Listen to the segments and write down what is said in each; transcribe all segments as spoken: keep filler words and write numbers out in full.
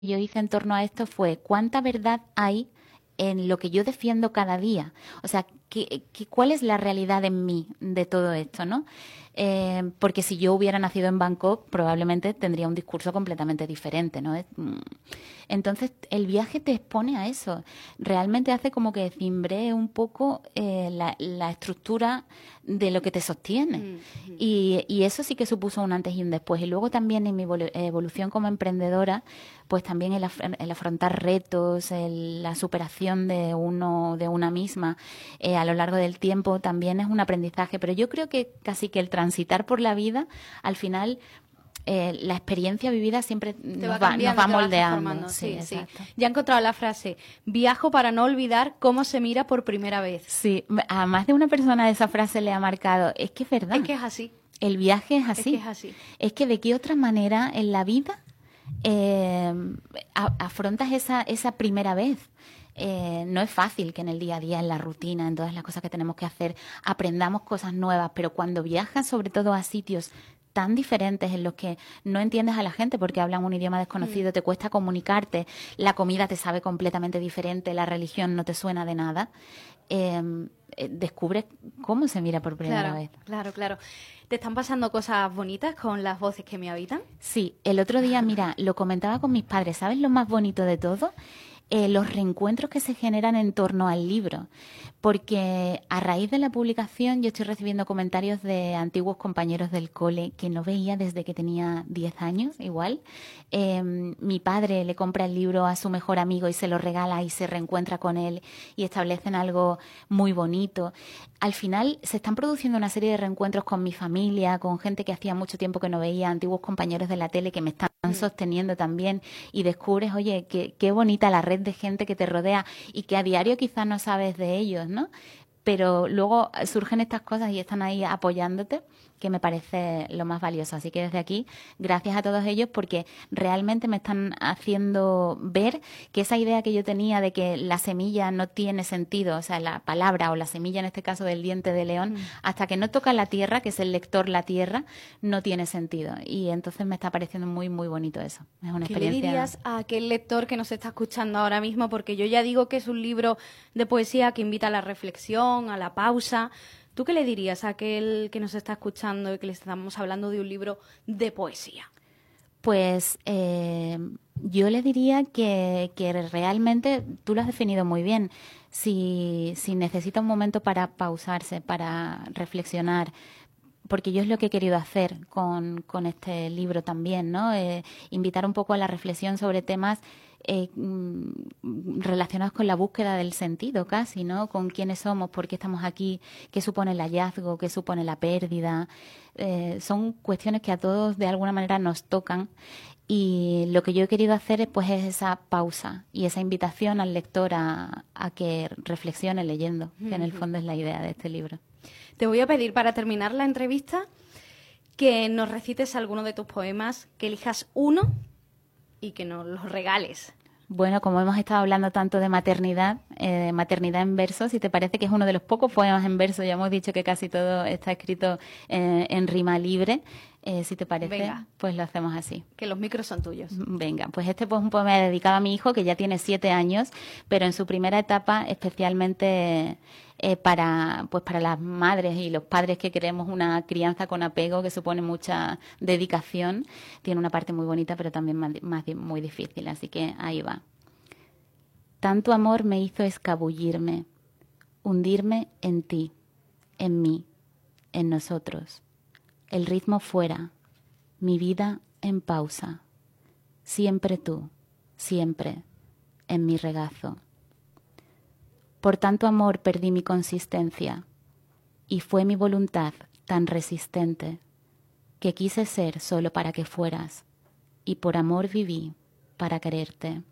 yo hice en torno a esto fue cuánta verdad hay en lo que yo defiendo cada día. O sea, ¿qué, qué, ¿cuál es la realidad en mí de todo esto, no? Eh, porque si yo hubiera nacido en Bangkok, probablemente tendría un discurso completamente diferente, ¿no? Entonces, el viaje te expone a eso. Realmente hace como que cimbree un poco eh, la, la estructura de lo que te sostiene. Mm-hmm. Y, y eso sí que supuso un antes y un después. Y luego también en mi evolución como emprendedora, pues también el, af el afrontar retos, el, la superación de uno, de una misma eh, a lo largo del tiempo también es un aprendizaje. Pero yo creo que casi que el transitar por la vida, al final, eh, la experiencia vivida siempre nos va, va, nos va moldeando. Sí, sí, sí. Ya he encontrado la frase, viajo para no olvidar cómo se mira por primera vez. Sí, a más de una persona esa frase le ha marcado. Es que es verdad. Es que es así. El viaje es así. Es que es así. Es que de qué otra manera en la vida eh, a, afrontas esa, esa primera vez. Eh, no es fácil que en el día a día, en la rutina, en todas las cosas que tenemos que hacer, aprendamos cosas nuevas, pero cuando viajas sobre todo a sitios tan diferentes en los que no entiendes a la gente porque hablan un idioma desconocido, mm. te cuesta comunicarte, la comida te sabe completamente diferente, la religión no te suena de nada, eh, descubres cómo se mira por primera claro, vez. Claro, claro. ¿Te están pasando cosas bonitas con las voces que me habitan? Sí, el otro día, mira, lo comentaba con mis padres, ¿sabes lo más bonito de todo? Eh, los reencuentros que se generan en torno al libro, porque a raíz de la publicación yo estoy recibiendo comentarios de antiguos compañeros del cole que no veía desde que tenía diez años, igual. Eh, mi padre le compra el libro a su mejor amigo y se lo regala y se reencuentra con él y establecen algo muy bonito. Al final se están produciendo una serie de reencuentros con mi familia, con gente que hacía mucho tiempo que no veía, antiguos compañeros de la tele que me están mm. sosteniendo también, y descubres, oye, qué, qué bonita la red de gente que te rodea y que a diario quizás no sabes de ellos, ¿no? Pero luego surgen estas cosas y están ahí apoyándote, que me parece lo más valioso. Así que desde aquí, gracias a todos ellos, porque realmente me están haciendo ver que esa idea que yo tenía de que la semilla no tiene sentido, o sea, la palabra o la semilla en este caso del diente de león, mm. hasta que no toca la tierra, que es el lector la tierra, no tiene sentido. Y entonces me está pareciendo muy, muy bonito eso. Es una ¿Qué experiencia... le dirías a aquel lector que nos está escuchando ahora mismo? Porque yo ya digo que es un libro de poesía que invita a la reflexión, a la pausa. ¿Tú qué le dirías a aquel que nos está escuchando y que le estamos hablando de un libro de poesía? Pues eh, yo le diría que, que realmente tú lo has definido muy bien. Si, si necesita un momento para pausarse, para reflexionar, porque yo es lo que he querido hacer con, con este libro también, ¿no? Eh, invitar un poco a la reflexión sobre temas eh, relacionados con la búsqueda del sentido casi, ¿no? Con quiénes somos, por qué estamos aquí, qué supone el hallazgo, qué supone la pérdida. Eh, son cuestiones que a todos de alguna manera nos tocan, y lo que yo he querido hacer pues es esa pausa y esa invitación al lector a, a que reflexione leyendo, que en el fondo es la idea de este libro. Te voy a pedir para terminar la entrevista que nos recites alguno de tus poemas, que elijas uno y que nos los regales. Bueno, como hemos estado hablando tanto de maternidad, eh, maternidad en verso, si te parece que es uno de los pocos poemas en verso, ya hemos dicho que casi todo está escrito eh, en rima libre, eh, si te parece, Venga. Pues lo hacemos así. Que los micros son tuyos. Venga, pues este pues, es un poema dedicado a mi hijo, que ya tiene siete años, pero en su primera etapa especialmente eh, para, pues para las madres y los padres que queremos una crianza con apego, que supone mucha dedicación. Tiene una parte muy bonita, pero también más, más, muy difícil, así que ahí va. Tanto amor me hizo escabullirme, hundirme en ti, en mí, en nosotros. El ritmo fuera, mi vida en pausa. Siempre tú, siempre, en mi regazo. Por tanto amor perdí mi consistencia, y fue mi voluntad tan resistente que quise ser solo para que fueras, y por amor viví para quererte.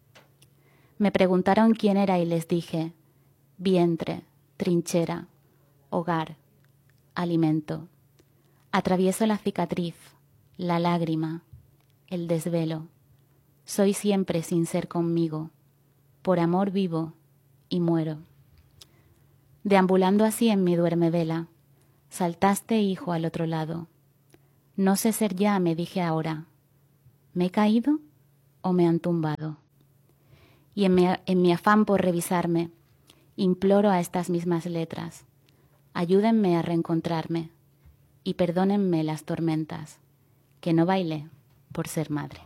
Me preguntaron quién era y les dije: vientre, trinchera, hogar, alimento. Atravieso la cicatriz, la lágrima, el desvelo. Soy siempre sin ser conmigo, por amor vivo y muero. Deambulando así en mi duermevela, saltaste, hijo, al otro lado. No sé ser ya, me dije ahora. ¿Me he caído o me han tumbado. Y en mi, en mi afán por revisarme, imploro a estas mismas letras, ayúdenme a reencontrarme y perdónenme las tormentas, que no bailé por ser madre.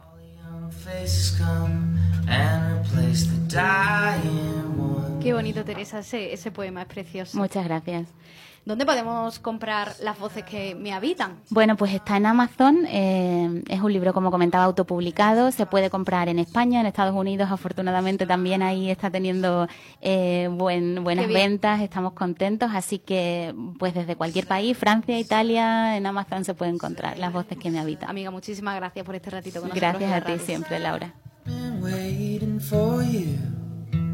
Qué bonito, Teresa, ese, ese poema es precioso. Muchas gracias. ¿Dónde podemos comprar Las voces que me habitan? Bueno, pues está en Amazon, eh, es un libro, como comentaba, autopublicado, se puede comprar en España, en Estados Unidos, afortunadamente también ahí está teniendo eh, buen, buenas ventas, estamos contentos, así que pues desde cualquier país, Francia, Italia, en Amazon se puede encontrar Las voces que me habitan. Amiga, muchísimas gracias por este ratito con nosotros. Gracias a ti siempre, Laura. Been waiting for you.